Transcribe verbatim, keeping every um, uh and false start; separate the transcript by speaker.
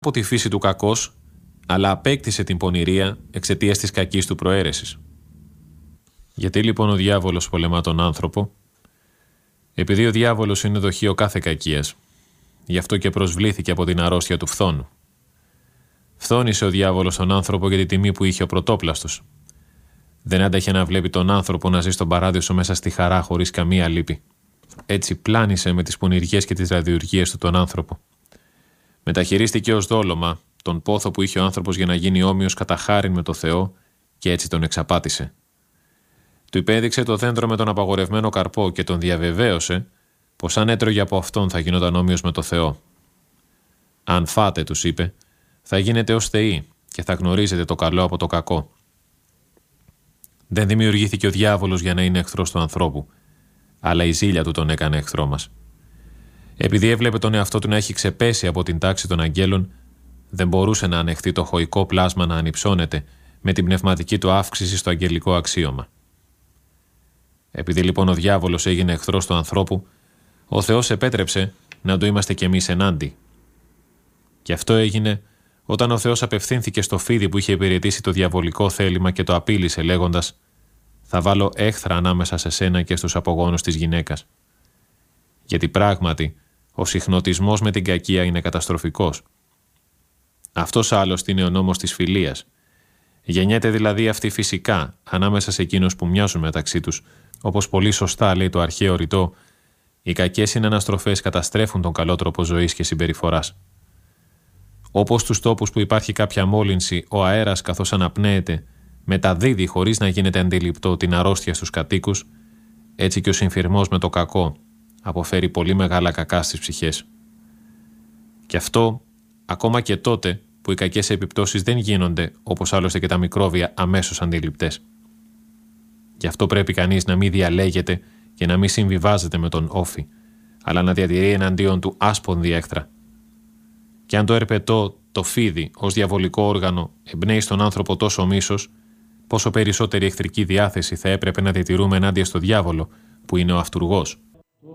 Speaker 1: από τη φύση του κακός, αλλά απέκτησε την πονηρία εξαιτίας της κακής του προαίρεσης. Γιατί λοιπόν ο διάβολος πολεμά τον άνθρωπο? Επειδή ο διάβολος είναι δοχείο κάθε κακίας. Γι' αυτό και προσβλήθηκε από την αρρώστια του φθόνου. Φθόνησε ο διάβολος τον άνθρωπο για τη τιμή που είχε ο πρωτόπλαστος. Δεν άνταχε να βλέπει τον άνθρωπο να ζει στον παράδεισο μέσα στη χαρά χωρίς καμία λύπη. Έτσι πλάνησε με τις πονηριές και τις ραδιουργίες του τον άνθρωπο. Μεταχειρίστηκε ως δόλωμα τον πόθο που είχε ο άνθρωπος για να γίνει όμοιος κατά χάριν με το Θεό και έτσι τον εξαπάτησε. Του υπέδειξε το δέντρο με τον απαγορευμένο καρπό και τον διαβεβαίωσε πως αν έτρωγε από αυτόν θα γινόταν όμοιος με το Θεό. «Αν φάτε», τους είπε, «θα γίνετε ως θεοί και θα γνωρίζετε το καλό από το κακό». Δεν δημιουργήθηκε ο διάβολος για να είναι εχθρός του ανθρώπου, αλλά η ζήλια του τον έκανε εχθρό μας. Επειδή έβλεπε τον εαυτό του να έχει ξεπέσει από την τάξη των αγγέλων, δεν μπορούσε να ανεχθεί το χωικό πλάσμα να ανυψώνεται με την πνευματική του αύξηση στο αγγελικό αξίωμα. Επειδή λοιπόν ο διάβολος έγινε εχθρός του ανθρώπου, ο Θεός επέτρεψε να του είμαστε κι εμείς ενάντι. Και αυτό έγινε όταν ο Θεός απευθύνθηκε στο φίδι που είχε υπηρετήσει το διαβολικό θέλημα και το απείλησε λέγοντας «Θα βάλω έχθρα ανάμεσα σε σένα και στους απογόνους της γυναίκας». Γιατί πράγματι ο συχνοτισμός με την κακία είναι καταστροφικός. Αυτός άλλωστε είναι ο νόμος της φιλίας. Γεννιέται δηλαδή αυτή φυσικά ανάμεσα σε εκείνους που μοιάζουν μεταξύ τους, όπως πολύ σωστά λέει το αρχαίο ρητό, οι κακές συναναστροφές καταστρέφουν τον καλό τρόπο ζωής και συμπεριφοράς. Όπως στους τόπους που υπάρχει κάποια μόλυνση, ο αέρας καθώς αναπνέεται μεταδίδει χωρίς να γίνεται αντιληπτό την αρρώστια στους κατοίκους, έτσι και ο συμφυρμός με το κακό αποφέρει πολύ μεγάλα κακά στις ψυχές. Και αυτό ακόμα και τότε που οι κακές επιπτώσεις δεν γίνονται, όπως άλλωστε και τα μικρόβια, αμέσως αντιληπτές. Γι' αυτό πρέπει κανείς να μην διαλέγεται και να μην συμβιβάζεται με τον όφη, αλλά να διατηρεί εναντίον του άσπονδη έχθρα. Και αν το ερπετό, το φίδι, ως διαβολικό όργανο εμπνέει στον άνθρωπο τόσο μίσος, πόσο περισσότερη εχθρική διάθεση θα έπρεπε να διατηρούμε ενάντια στο διάβολο, που είναι ο αυτουργός.